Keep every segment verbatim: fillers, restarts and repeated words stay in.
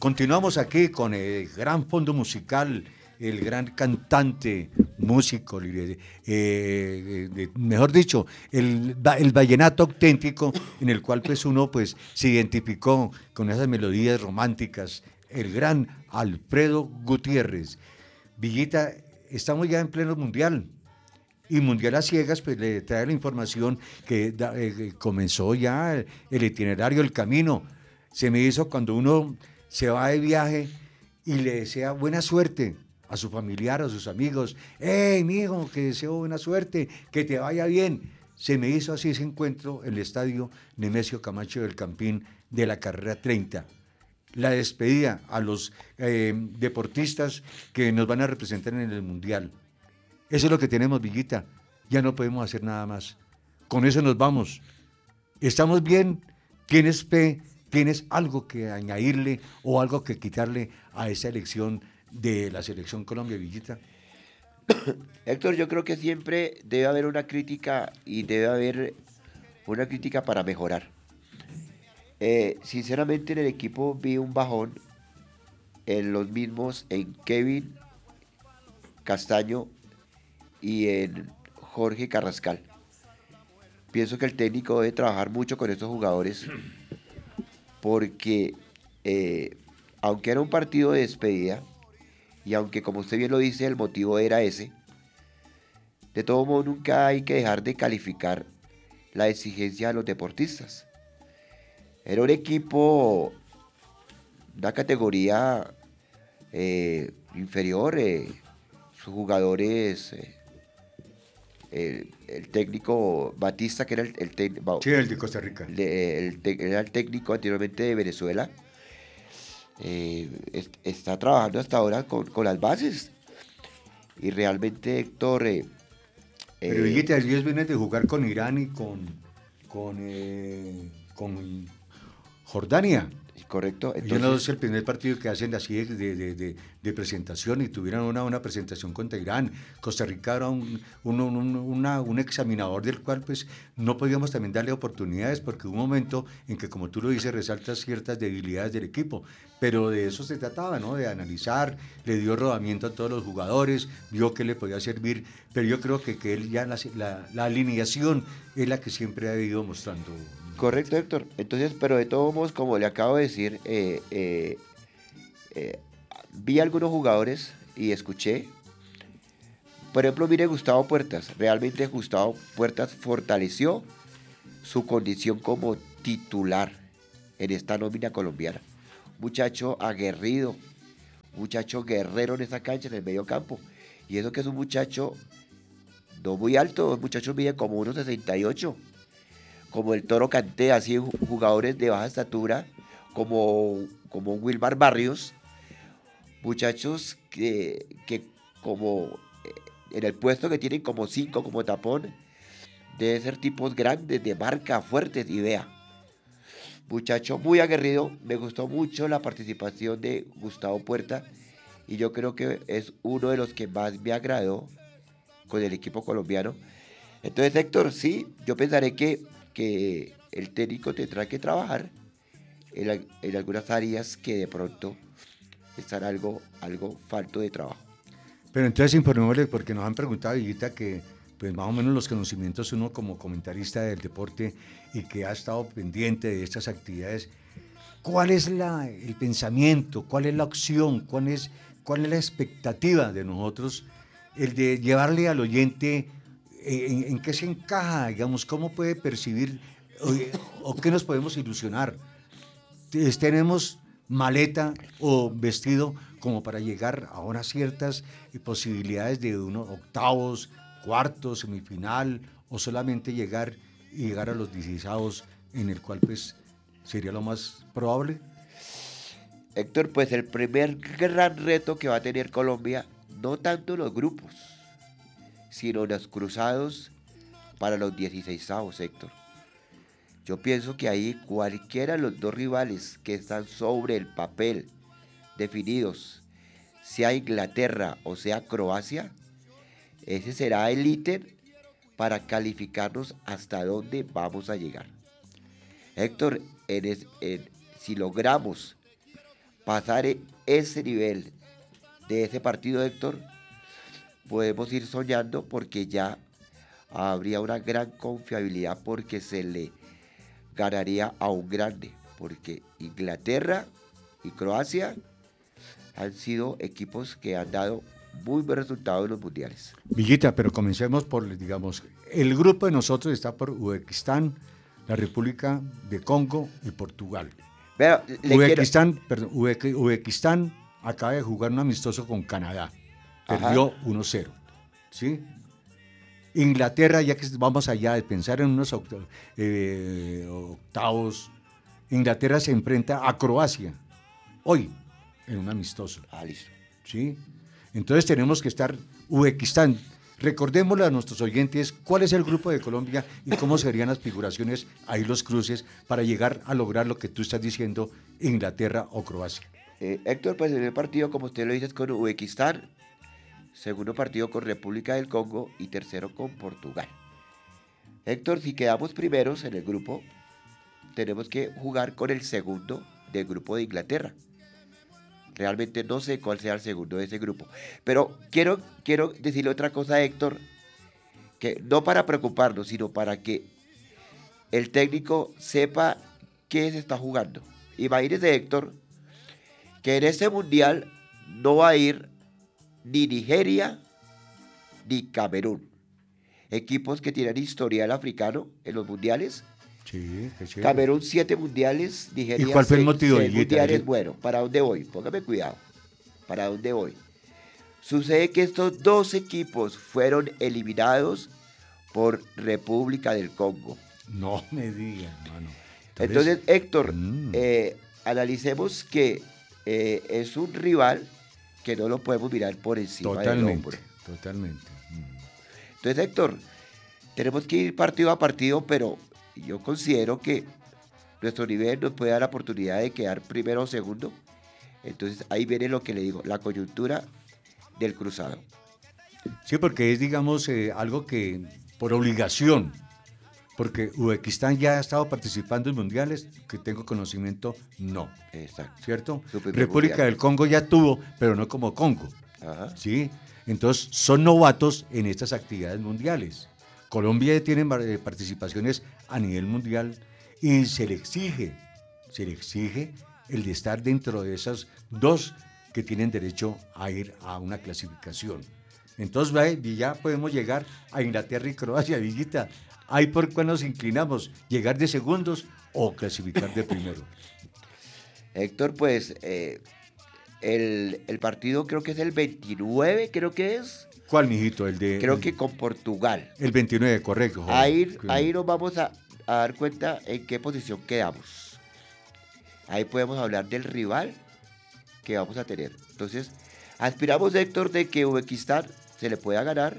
Continuamos aquí con el gran fondo musical, el gran cantante, músico, eh, eh, de- mejor dicho, el, va- el vallenato auténtico en el cual pues uno pues se identificó con esas melodías románticas, el gran Alfredo Gutiérrez. Villita, estamos ya en pleno mundial. Y Mundial a Ciegas pues le trae la información que da- eh, comenzó ya el, el itinerario, el camino. Se me hizo cuando uno se va de viaje y le desea buena suerte a su familiar, a sus amigos. ¡Hey, mijo, que deseo buena suerte, que te vaya bien! Se me hizo así ese encuentro en el estadio Nemesio Camacho del Campín de la carrera treinta. La despedida a los eh, deportistas que nos van a representar en el Mundial. Eso es lo que tenemos, Villita. Ya no podemos hacer nada más. Con eso nos vamos. ¿Estamos bien? ¿Tienes fe? ¿Tienes algo que añadirle o algo que quitarle a esa elección de la Selección Colombia, Villita? Héctor, yo creo que siempre debe haber una crítica y debe haber una crítica para mejorar. Eh, sinceramente en el equipo vi un bajón en los mismos, en Kevin Castaño y en Jorge Carrascal. Pienso que el técnico debe trabajar mucho con estos jugadores porque eh, aunque era un partido de despedida y aunque como usted bien lo dice el motivo era ese, de todo modo nunca hay que dejar de calificar la exigencia de los deportistas. Era un equipo, una categoría eh, inferior, eh, sus jugadores, eh, el, el técnico Batista, que era el, el, tec- ba- Sí, el de Costa Rica. le- el tec- era el técnico anteriormente de Venezuela, eh, es- está trabajando hasta ahora con, con las bases. Y realmente, Héctor, eh, Pero eh, Villita, ellos vienen de jugar con Irán y con, con, eh, con Jordania. correcto, Ellos no entonces, es el primer partido que hacen así de, de- de- de- de presentación y tuvieron una, una presentación contra Irán. Costa Rica era un, un- un- una- un examinador del cual pues no podíamos también darle oportunidades porque hubo un momento en que, como tú lo dices, resaltas ciertas debilidades del equipo. Pero de eso se trataba, ¿no? De analizar, le dio rodamiento a todos los jugadores, vio que le podía servir, pero yo creo que, que él ya la, la- la alineación es la que siempre ha ido mostrando. correcto, Héctor. Entonces, pero de todos modos, como le acabo de decir, eh, eh, eh, vi algunos jugadores y escuché. Por ejemplo, mire Gustavo Puertas. Realmente Gustavo Puertas fortaleció su condición como titular en esta nómina colombiana. Muchacho aguerrido, muchacho guerrero en esa cancha, en el medio campo. Y eso que es un muchacho no muy alto, los muchachos miden como uno sesenta y ocho, como el Toro Canté, así ju- jugadores de baja estatura, como, como Wilmar Barrios, muchachos que, que como eh, en el puesto que tienen como cinco como tapón, deben ser tipos grandes, de marca, fuertes, y vea. Muchacho muy aguerrido, me gustó mucho la participación de Gustavo Puerta y yo creo que es uno de los que más me agradó con el equipo colombiano. Entonces, Héctor, sí, yo pensaré que, que el técnico tendrá que trabajar en, al- en algunas áreas que de pronto están algo, algo falto de trabajo. Pero entonces informémosle, porque nos han preguntado, Villita, que pues más o menos los conocimientos uno como comentarista del deporte y que ha estado pendiente de estas actividades, ¿cuál es la, el pensamiento, cuál es la opción, cuál es, cuál es la expectativa de nosotros, el de llevarle al oyente eh, en, en qué se encaja, digamos, cómo puede percibir o, o qué nos podemos ilusionar? Es- tenemos maleta o vestido como para llegar a unas ciertas eh, posibilidades de unos octavos, cuartos, semifinal, o solamente llegar y llegar a los dieciséis en el cual pues sería lo más probable. Héctor, pues el primer gran reto que va a tener Colombia, no tanto los grupos, sino los cruzados para los dieciséis, Héctor. Yo pienso que ahí cualquiera de los dos rivales que están sobre el papel definidos, sea Inglaterra o sea Croacia, ese será el ítem para calificarnos hasta dónde vamos a llegar. Héctor, en es- en- si logramos pasar e- ese nivel de ese partido, Héctor, podemos ir soñando porque ya habría una gran confiabilidad porque se le ganaría a un grande, porque Inglaterra y Croacia han sido equipos que han dado muy buen resultado en los mundiales. Villita, pero comencemos por, digamos, el grupo de nosotros está por Uzbekistán, la República de Congo y Portugal. Pero le Uzbekistán, perdón, Uzbe- Uzbekistán acaba de jugar un amistoso con Canadá, perdió Ajá. uno cero, ¿sí? Inglaterra, ya que vamos allá de pensar en unos octa- eh, octavos, Inglaterra se enfrenta a Croacia hoy en un amistoso. Ah, listo. ¿Sí? Entonces tenemos que estar, Uzbekistán, recordémosle a nuestros oyentes cuál es el grupo de Colombia y cómo serían las figuraciones, ahí los cruces, para llegar a lograr lo que tú estás diciendo, Inglaterra o Croacia. Eh, Héctor, pues en el partido, como usted lo dice, es con Uzbekistán, segundo partido con República del Congo y tercero con Portugal. Héctor, si quedamos primeros en el grupo, tenemos que jugar con el segundo del grupo de Inglaterra. Realmente no sé cuál sea el segundo de ese grupo. Pero quiero, quiero decirle otra cosa, Héctor, que no para preocuparnos, sino para que el técnico sepa qué se está jugando. Imagínese, Héctor, que en este mundial no va a ir ni Nigeria ni Camerún. Equipos que tienen historial africano en los mundiales. Sí, qué chévere. Camerún siete mundiales, Nigeria ¿Y cuál fue el seis, motivo, seis Higuita? mundiales. Bueno, ¿para dónde voy? Póngame cuidado. ¿Para dónde voy? Sucede que estos dos equipos fueron eliminados por República del Congo. No me digan, hermano. Entonces, Héctor, mm, eh, analicemos que eh, es un rival que no lo podemos mirar por encima del totalmente, hombro. totalmente. mm. Entonces, Héctor, tenemos que ir partido a partido, pero yo considero que nuestro nivel nos puede dar la oportunidad de quedar primero o segundo. Entonces, ahí viene lo que le digo, la coyuntura del cruzado. Sí, porque es, digamos, eh, algo que por obligación, porque Uzbekistán ya ha estado participando en mundiales, que tengo conocimiento, no, Exacto. ¿cierto? Su primer República mundial. del Congo ya tuvo, pero no como Congo, Ajá. ¿sí? Entonces, son novatos en estas actividades mundiales. Colombia ya tiene eh, participaciones a nivel mundial y se le exige, se le exige el de estar dentro de esas dos que tienen derecho a ir a una clasificación. Entonces, ve, y ya podemos llegar a Inglaterra y Croacia, Villita. Ahí por cuál nos inclinamos, llegar de segundos o clasificar de primero. Héctor, pues eh, el, el partido creo que es el veintinueve, creo que es. ¿Cuál, mijito? El de. Creo el, que con Portugal. El veintinueve, correcto. Joven. Ahí, Que- ahí nos vamos a, a dar cuenta en qué posición quedamos. Ahí podemos hablar del rival que vamos a tener. Entonces, aspiramos, Héctor, de que Uzbekistán se le pueda ganar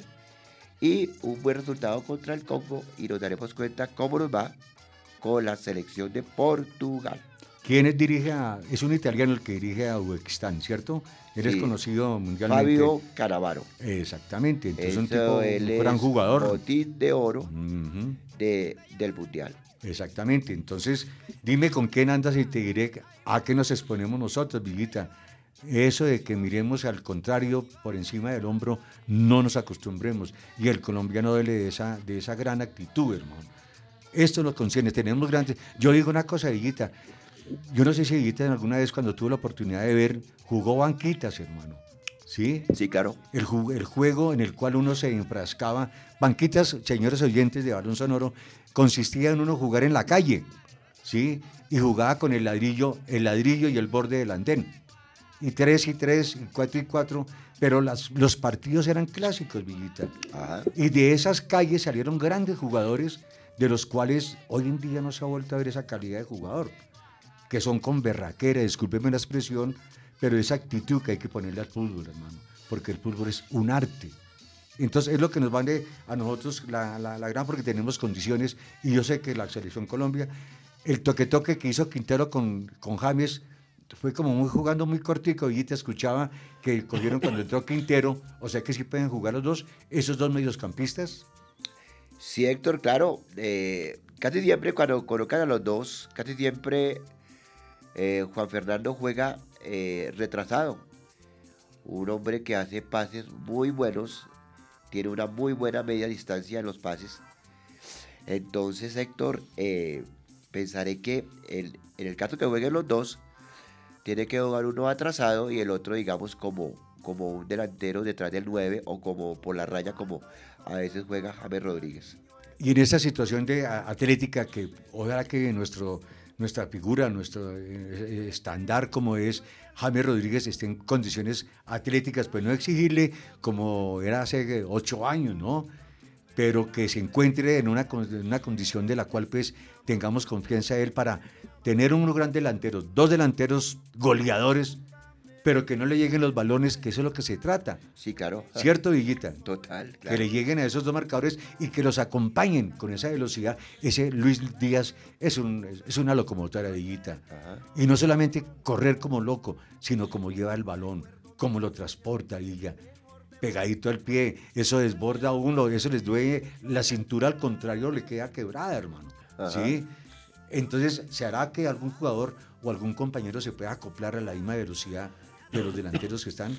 y un buen resultado contra el Congo y nos daremos cuenta cómo nos va con la selección de Portugal. ¿Quién es, dirige a, es un italiano el que dirige a Uzbekistán, ¿cierto? Él es Sí. conocido mundialmente. Fabio Cannavaro. Exactamente, entonces es un Eso, tipo, él un gran es jugador. botín de oro Ujú, de, del Mundial. exactamente, entonces dime con quién andas y te diré a qué nos exponemos nosotros, Villita. Eso de que miremos al contrario por encima del hombro, no nos acostumbremos. Y el colombiano debe de esa, de esa gran actitud, hermano. Esto nos concierne, tenemos grandes. Yo digo una cosa, Villita. Yo no sé si Villita alguna vez cuando tuvo la oportunidad de ver, jugó banquitas, hermano. ¿Sí? Sí, claro. El, ju- el juego en el cual uno se enfrascaba. Banquitas, señores oyentes de Balón Sonoro, consistía en uno jugar en la calle, ¿sí? Y jugaba con el ladrillo, el ladrillo y el borde del andén. Y tres y tres, y cuatro y cuatro, pero las, los partidos eran clásicos, Villita. Ajá. Y de esas calles salieron grandes jugadores, de los cuales hoy en día no se ha vuelto a ver esa calidad de jugador, que son con berraquera, discúlpeme la expresión, pero esa actitud que hay que ponerle al fútbol, hermano, porque el fútbol es un arte. Entonces es lo que nos vale a nosotros la, la, la gran, porque tenemos condiciones, y yo sé que la selección Colombia, el toque-toque que hizo Quintero con, con James, fue como muy jugando muy cortico, y te escuchaba que cogieron cuando entró Quintero, o sea que sí pueden jugar los dos, esos dos mediocampistas. Sí, Héctor, claro. eh, casi siempre cuando colocan a los dos, casi siempre eh, Juan Fernando juega eh, retrasado. Un hombre que hace pases muy buenos, tiene una muy buena media distancia en los pases. Entonces, Héctor, eh, pensaré que el, en el caso que jueguen los dos, tiene que jugar uno atrasado y el otro, digamos, como, como un delantero detrás del nueve o como por la raya, como a veces juega James Rodríguez. Y en esa situación de a- atlética, que ojalá que nuestro, nuestra figura, nuestro eh, estándar como es James Rodríguez esté en condiciones atléticas, pues no exigirle como era hace ocho años, ¿no? Pero que se encuentre en una, con- en una condición de la cual pues tengamos confianza en él para tener unos grandes delanteros, dos delanteros goleadores, pero que no le lleguen los balones, que eso es lo que se trata. Sí, claro. ¿Cierto, Villita? Total, Que claro. le lleguen a esos dos marcadores y que los acompañen con esa velocidad. Ese Luis Díaz es, un, es una locomotora, Villita. Ajá. Y no solamente correr como loco, sino como lleva el balón, cómo lo transporta, Villa. Pegadito al pie, eso desborda a uno, eso les duele, la cintura al contrario le queda quebrada, hermano. Ajá. ¿Sí? Entonces, ¿se hará que algún jugador o algún compañero se pueda acoplar a la misma velocidad de los delanteros que están?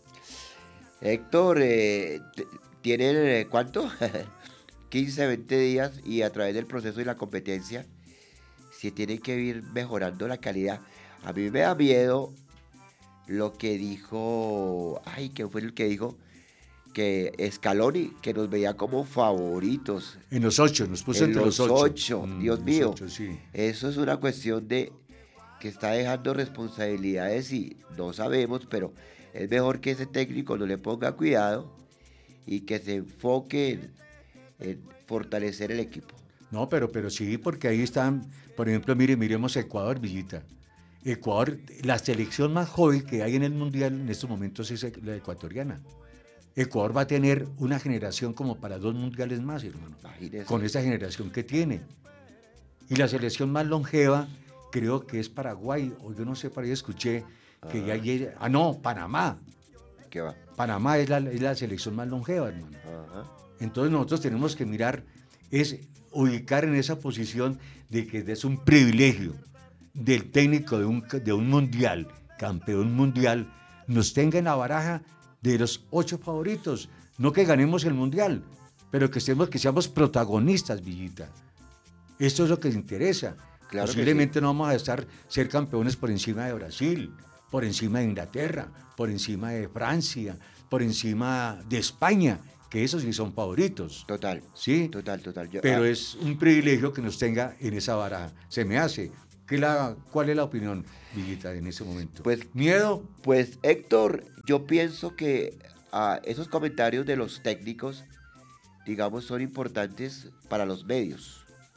Héctor, eh, t- tienen eh, ¿cuánto? quince, veinte días y a través del proceso y la competencia se tiene que ir mejorando la calidad. A mí me da miedo lo que dijo, ay, ¿quién fue el que dijo? Que Scaloni, que nos veía como favoritos. En los ocho, nos puso En entre los los ocho. ocho, Mm, Dios los mío. ocho, sí. Eso es una cuestión de que está dejando responsabilidades y no sabemos, pero es mejor que ese técnico no le ponga cuidado y que se enfoque en, en fortalecer el equipo. No, pero, pero sí, porque ahí están, por ejemplo, mire, miremos a Ecuador, Villita. Ecuador, la selección más joven que hay en el Mundial en estos momentos es la ecuatoriana. Ecuador va a tener una generación como para dos mundiales más, hermano, Imagínese. con esa generación que tiene. Y la selección más longeva creo que es Paraguay, o yo no sé, por ahí escuché que Ajá. ya llega, ah no, Panamá. ¿Qué va? Panamá es la, es la selección más longeva, hermano. Ajá. Entonces nosotros tenemos que mirar, es ubicar en esa posición de que es un privilegio del técnico de un, de un mundial, campeón mundial, nos tenga en la baraja de los ocho favoritos. No que ganemos el mundial, pero que, estemos, que seamos protagonistas, Villita. Esto es lo que nos interesa. Claro que Posiblemente no vamos a estar ser campeones por encima de Brasil, por encima de Inglaterra, por encima de Francia, por encima de España, que esos sí son favoritos. Total. ¿Sí? Total, total. Yo- Pero ah, es un privilegio que nos tenga en esa baraja. Se me hace. ¿Qué la, ¿Cuál es la opinión, Villita, en ese momento? Pues- ¿Miedo? Pues Héctor, yo pienso que ah, esos comentarios de los técnicos, digamos, son importantes para los medios.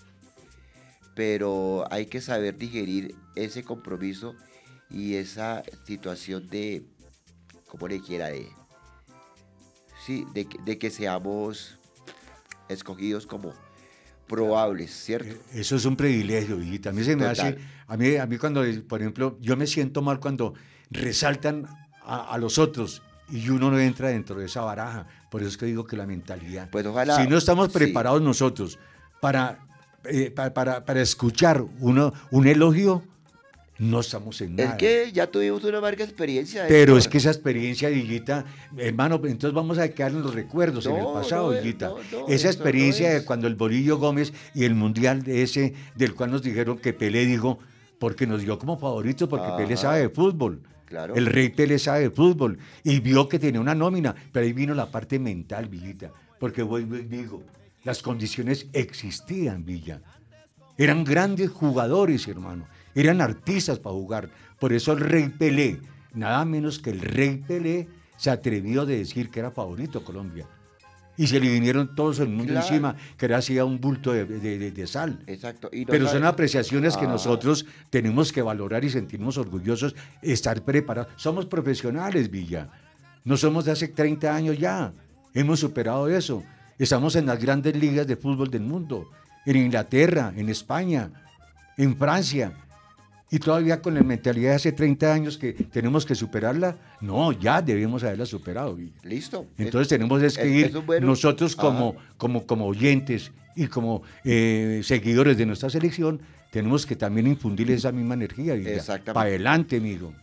Pero hay que saber digerir ese compromiso y esa situación de, ¿cómo le quiera? De, sí, de, que- de que seamos escogidos como probables, ¿cierto? Eh, Eso es un privilegio, Villita. A mí se me Total. hace, a mí, a mí cuando, por ejemplo, yo me siento mal cuando resaltan a, a los otros y uno no entra dentro de esa baraja. Por eso es que digo que la mentalidad. Pues ojalá- si no estamos sí. preparados nosotros para, eh, pa- para, para escuchar uno, un elogio, no estamos en nada. Es que ya tuvimos una larga experiencia. Pero Héctor. es que esa experiencia, Villita, hermano, entonces vamos a quedar en los recuerdos, en el No, pasado, no, Villita. no, no, esa esto no experiencia de es. cuando el Bolillo Gómez y el Mundial de ese, del cual nos dijeron que Pelé dijo, porque nos dio como favoritos, porque Pelé Ajá. sabe de fútbol. Claro. El rey Pelé sabe de fútbol. Y vio que tenía una nómina, pero ahí vino la parte mental, Villita. Porque vuelvo y digo, las condiciones existían, Villa. Eran grandes jugadores, hermano. Eran artistas para jugar. Por eso el rey Pelé, nada menos que el rey Pelé, se atrevió a decir que era favorito Colombia. Y se le vinieron todos el mundo Claro. encima, que era así un bulto de, de- de- de sal. Exacto. Y no Pero sabe- son apreciaciones que Ah, nosotros tenemos que valorar y sentirnos orgullosos, estar preparados. Somos profesionales, Villa. No somos de hace treinta años ya. Hemos superado eso. Estamos en las grandes ligas de fútbol del mundo. En Inglaterra, en España, en Francia. Y todavía con la mentalidad de hace treinta años que tenemos que superarla. No, ya debemos haberla superado, Villa. Listo. Entonces tenemos es que es- ir eso es bueno. nosotros como, Ajá. como, como oyentes y como eh, seguidores de nuestra selección, tenemos que también infundirle esa misma energía. Exactamente. Para adelante, amigo.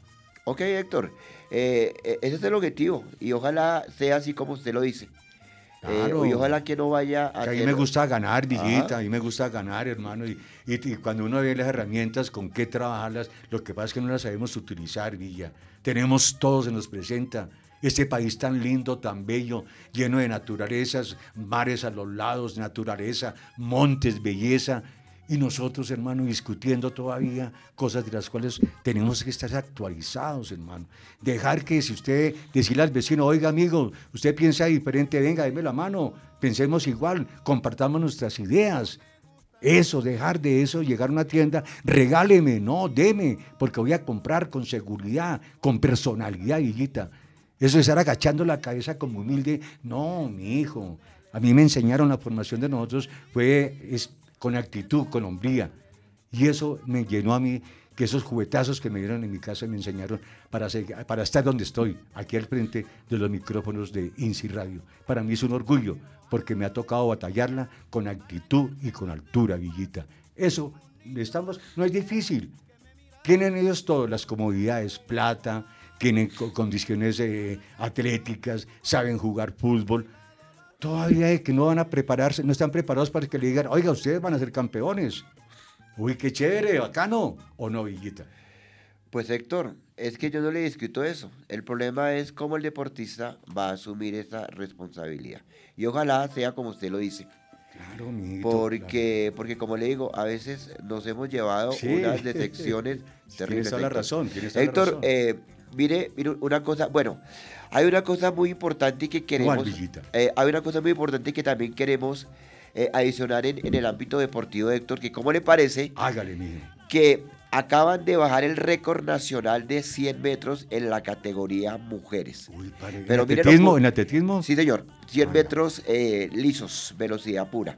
Ok, Héctor, eh, eh, ese es el objetivo y ojalá sea así como usted lo dice. Eh, Claro. y ojalá que no vaya a Que a mí ser... me gusta ganar, Villita, Ajá. a mí me gusta ganar, hermano. Y, y- y cuando uno ve las herramientas, con qué trabajarlas, lo que pasa es que no las sabemos utilizar, Villa. Tenemos todo, se nos presenta. Este país tan lindo, tan bello, lleno de naturalezas, mares a los lados, naturaleza, montes, belleza. Y nosotros, hermano, discutiendo todavía cosas de las cuales tenemos que estar actualizados, hermano. Dejar que si usted, decirle al vecino, oiga, amigo, usted piensa diferente, venga, deme la mano, pensemos igual, compartamos nuestras ideas. Eso, dejar de eso, llegar a una tienda, regáleme, no, deme, porque voy a comprar con seguridad, con personalidad, hijita. Eso de estar agachando la cabeza como humilde, no, mi hijo. A mí me enseñaron la formación de nosotros, fue es, con actitud, con hombría. Y eso me llenó a mí, que esos juguetazos que me dieron en mi casa me enseñaron para, ser- para estar donde estoy, aquí al frente de los micrófonos de INSI Radio. Para mí es un orgullo, porque me ha tocado batallarla con actitud y con altura, Villita. Eso, estamos, no es difícil. Tienen ellos todas las comodidades, plata, tienen co- condiciones eh, atléticas, saben jugar fútbol. Todavía es que no van a prepararse, no están preparados para que le digan, oiga, ustedes van a ser campeones. Uy, qué chévere, bacano. ¿O no, Villita? Pues Héctor, es que yo no le discuto eso. El problema es cómo el deportista va a asumir esa responsabilidad. Y ojalá sea como usted lo dice. Claro, mijito, claro. Porque, porque como le digo, a veces nos hemos llevado Sí, unas decepciones tienes terribles. toda la Héctor. razón, tienes toda la Héctor, razón. eh, mire, mire una cosa, bueno, hay una cosa muy importante que ¿Cuál, queremos, Villita? eh, hay una cosa muy importante que también queremos eh, adicionar en, en el ámbito deportivo, Héctor, que cómo le parece Hágale, mijo. que acaban de bajar el récord nacional de cien metros en la categoría mujeres. Uy, padre, Pero ¿en mire lo atletismo? cu- ¿En atletismo? Sí, señor, cien Haga. metros eh, lisos, velocidad pura.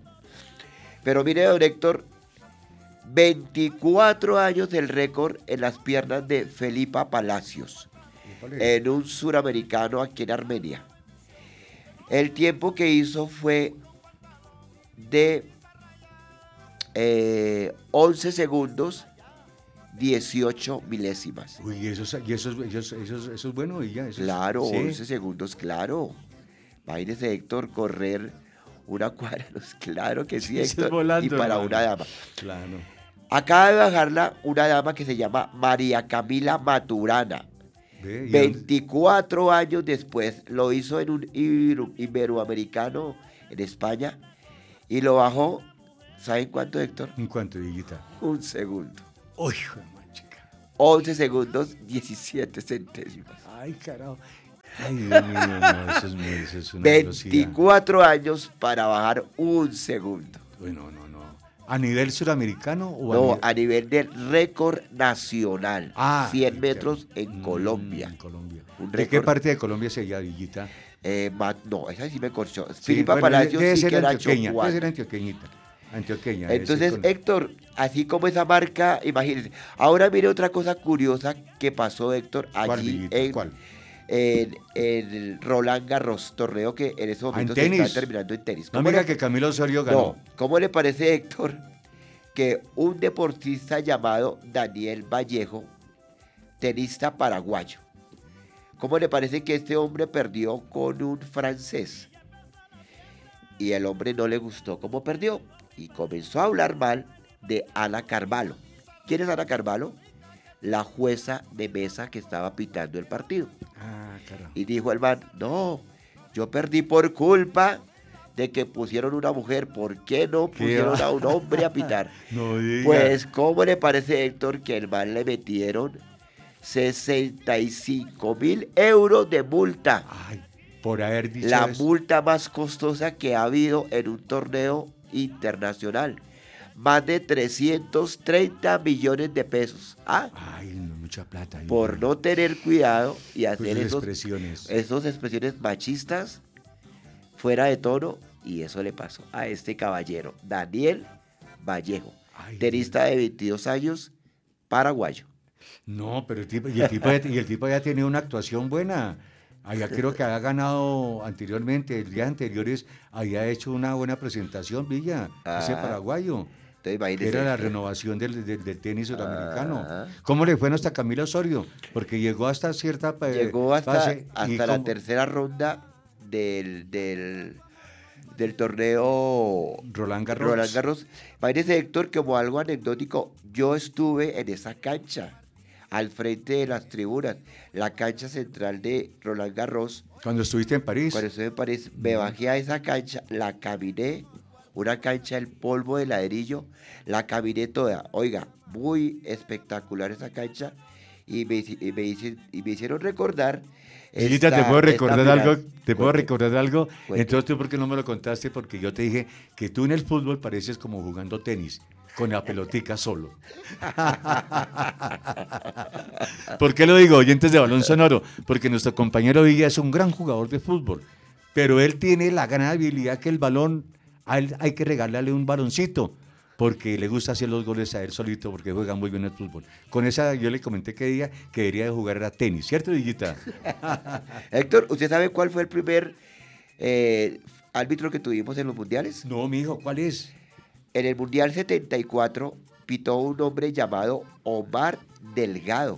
Pero mire, don Héctor, veinticuatro años del récord en las piernas de Felipa Palacios, Épale. en un suramericano aquí en Armenia. El tiempo que hizo fue de eh, once segundos, dieciocho milésimas. Uy, eso, es- y eso, es- eso, es- eso, es- eso es bueno, y ya. Eso es- Claro, sí. once segundos, claro. Imagínese, Héctor, correr una cuadra. Claro que sí, Eso es Héctor. volando, y para hermano. una dama. Claro. Acaba de bajarla una dama que se llama María Camila Maturana. Ve, ¿y dónde- veinticuatro años después lo hizo en un ibero- iberoamericano en España y lo bajó, ¿saben cuánto, Héctor? ¿En cuánto, Villita? Un segundo. Uy, hijo de manchica. once segundos, diecisiete centésimas. Ay, carajo. Ay, Dios mío, no, eso es, muy, eso es una velocidad. veinticuatro años para bajar un segundo. Uy, no, no, no. ¿A nivel suramericano o a No, nivel- a nivel del récord nacional. Ah, cien ay, metros qué- en Mm, Colombia. En Colombia. Un ¿De qué récord. parte de Colombia sería, Villita? Eh, ma- no, esa sí me corchó. Sí, Filipa bueno, Palacios debe sí ser que era antioqueña, debe chocuana. ser antioqueñita. Antioqueña. debe ser Entonces, con- Héctor, así como esa marca, imagínense. Ahora mire otra cosa curiosa que pasó, Héctor, ¿Cuál, allí Villita? en, ¿Cuál? en, en el Roland Garros, torneo que en ese Ah, en momento se está tenis. terminando en tenis. No ¿Cómo me diga le- que Camilo Osorio ganó. No, ¿cómo le parece, Héctor, que un deportista llamado Daniel Vallejo, tenista paraguayo, cómo le parece que este hombre perdió con un francés? Y el hombre no le gustó cómo perdió y comenzó a hablar mal de Ana Carvalho. ¿Quién es Ana Carvalho? La jueza de mesa que estaba pitando el partido. Ah, carajo. Y dijo el man, no, yo perdí por culpa de que pusieron una mujer. ¿Por qué no ¿Qué pusieron va? a un hombre a pitar? No diga. Pues, ¿cómo le parece, Héctor, que el man le metieron sesenta y cinco mil euros de multa? Ay, por haber dicho La eso. multa más costosa que ha habido en un torneo internacional. Más de trescientos treinta millones de pesos. ¿Ah? Ay, no, mucha plata. ahí. Por no tener cuidado y Pues hacer esas esos, expresiones. esas expresiones machistas fuera de tono, y eso le pasó a este caballero, Daniel Vallejo, Ay, tenista de veintidós años, paraguayo. No, pero el tipo, y, el tipo ya, y el tipo ya tiene una actuación buena. Allá creo que había ganado anteriormente, el día anteriores había hecho una buena presentación, Villa, ese Ah. paraguayo. Entonces, imagínese, Era la Héctor. renovación del, del, del tenis sudamericano. Ajá. ¿Cómo le fue a nuestra Camila Osorio? Porque llegó hasta cierta eh, Llegó hasta, fase y hasta la como- tercera ronda del, del, del torneo Roland Garros. Roland Garros. Imagínese, Héctor, como algo anecdótico, yo estuve en esa cancha, al frente de las tribunas, la cancha central de Roland Garros. Cuando estuviste en París. Cuando estuve en París, me bajé a esa cancha, la caminé, una cancha del polvo de ladrillo, la caminé toda. Oiga, muy espectacular esa cancha y me, hici- y me, hici- y me hicieron recordar. Lilita, ¿te esta- puedo esta recordar final. algo? ¿Te puedo Cuente, recordar algo? cuente. Entonces, ¿tú por qué no me lo contaste? Porque yo te dije que tú en el fútbol pareces como jugando tenis, con la pelotica solo. ¿Por qué lo digo, oyentes de Balón Sonoro? Porque nuestro compañero Villa es un gran jugador de fútbol, pero él tiene la gran habilidad que el balón, a él hay que regalarle un baloncito, porque le gusta hacer los goles a él solito, porque juega muy bien el fútbol. Con esa yo le comenté que día que debería de jugar a tenis, ¿cierto, Villita? Héctor, ¿usted sabe cuál fue el primer eh, árbitro que tuvimos en los mundiales? No, mijo, ¿cuál es? En el Mundial setenta y cuatro pitó un hombre llamado Omar Delgado.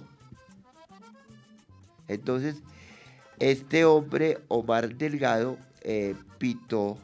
Entonces, este hombre, Omar Delgado, eh, pitó,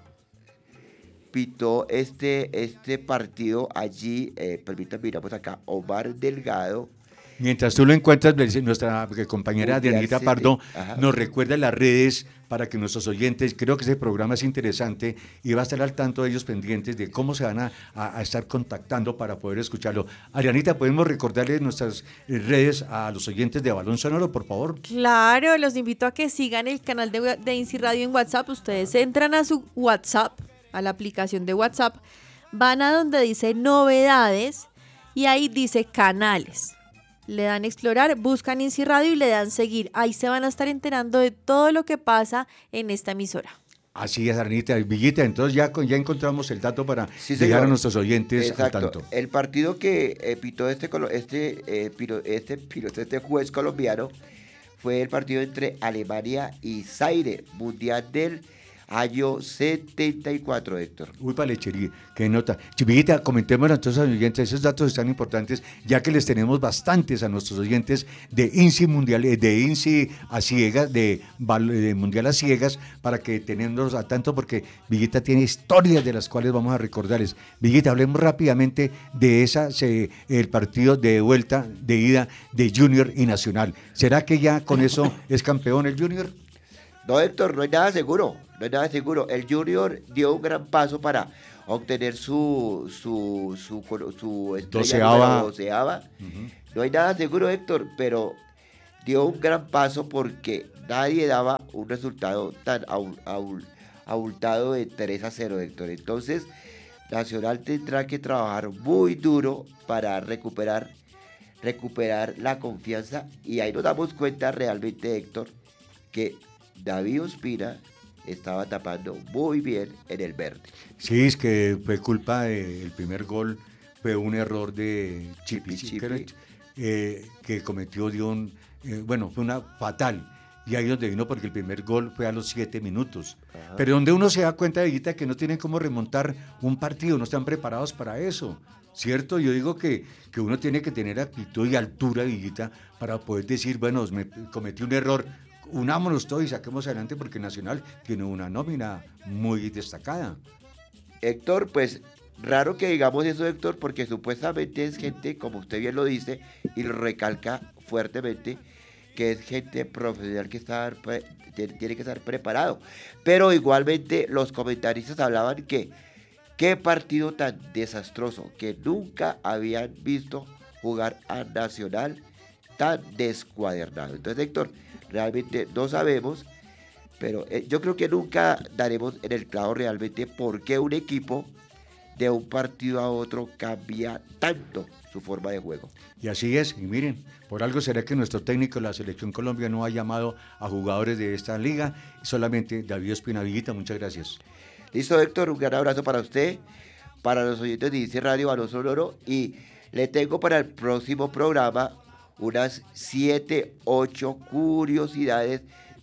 pitó este, este partido allí. Eh, permítanme, miramos acá, Omar Delgado. Mientras tú lo encuentras, nuestra compañera Mundial Dianita sete- Pardo ajá. nos recuerda las redes para que nuestros oyentes, creo que ese programa es interesante y va a estar al tanto de ellos pendientes de cómo se van a, a- a estar contactando para poder escucharlo. Arianita, ¿podemos recordarle nuestras eh, redes a los oyentes de Balón Sonoro, por favor? Claro, los invito a que sigan el canal de, de INSI Radio en WhatsApp. Ustedes entran a su WhatsApp, a la aplicación de WhatsApp, van a donde dice novedades y ahí dice canales. Le dan explorar, buscan INSI Radio y le dan seguir. Ahí se van a estar enterando de todo lo que pasa en esta emisora. Así es, Arianita. Villita, entonces ya, con- ya encontramos el dato para Sí, llegar señor. a nuestros oyentes Exacto. al tanto. El partido que eh, pitó este, colo- este, eh, piro- este, piro- este juez colombiano fue el partido entre Alemania y Zaire, Mundial del año setenta y cuatro, Héctor. Uy, para lechería, qué nota. Chiviguita, comentemos entonces a los oyentes, esos datos están importantes, ya que les tenemos bastantes a nuestros oyentes de INSI Mundial, eh, de INSI a ciegas, de, val- de Mundial a ciegas, para que tenemos a tanto, porque Villita tiene historias de las cuales vamos a recordarles. Villita, hablemos rápidamente de esa, se- el partido de vuelta, de ida de Junior y Nacional. ¿Será que ya con eso es campeón el Junior? No, Héctor, no hay nada seguro, no hay nada seguro. El Junior dio un gran paso para obtener su, su, su, coro- su estrella Doceava. número doceava. No hay nada seguro, Héctor, pero dio un gran paso porque nadie daba un resultado tan aul- aul- abultado de tres a cero, Héctor. Entonces, Nacional tendrá que trabajar muy duro para recuperar, recuperar la confianza y ahí nos damos cuenta realmente, Héctor, que David Ospina estaba tapando muy bien en el verde. Sí, es que fue culpa del primer gol, fue un error de Chipi Chipi, Chipi, Chipi. eh, que cometió Dion, eh, bueno, fue una fatal. Y ahí donde vino porque el primer gol fue a los siete minutos. Ajá. Pero donde uno se da cuenta, Villita, que no tienen cómo remontar un partido, no están preparados para eso. ¿Cierto? Yo digo que, que uno tiene que tener actitud y altura, Villita, para poder decir, bueno, me cometí un error, unámonos todos y saquemos adelante porque Nacional tiene una nómina muy destacada. Héctor, pues raro que digamos eso, Héctor, porque supuestamente es gente, como usted bien lo dice, y lo recalca fuertemente, que es gente profesional que está, pre- tiene tiene que estar preparado. Pero igualmente los comentaristas hablaban que qué partido tan desastroso, que nunca habían visto jugar a Nacional tan descuadernado. Entonces, Héctor, realmente no sabemos, pero eh, yo creo que nunca daremos en el clavo realmente por qué un equipo de un partido a otro cambia tanto su forma de juego. Y así es, y miren, por algo será que nuestro técnico de la Selección Colombia no ha llamado a jugadores de esta liga, solamente David Ospina. Villita, muchas gracias. Listo, Héctor, un gran abrazo para usted, para los oyentes de INSI Radio Balón Sonoro, y le tengo para el próximo programa unas siete, ocho curiosidades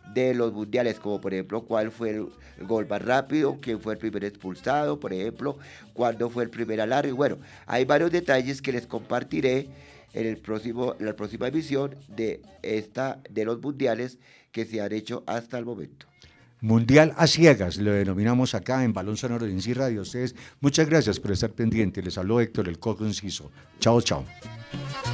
de los mundiales, como por ejemplo cuál fue el gol más rápido, quién fue el primer expulsado, por ejemplo, cuándo fue el primer alargue. Bueno, hay varios detalles que les compartiré en el próximo, en la próxima emisión de esta de los mundiales que se han hecho hasta el momento. Mundial a ciegas, lo denominamos acá en Balón Sonoro de INSI Radio. Ustedes, muchas gracias por estar pendientes. Les habló Héctor El Coco Enciso. Chao, chao.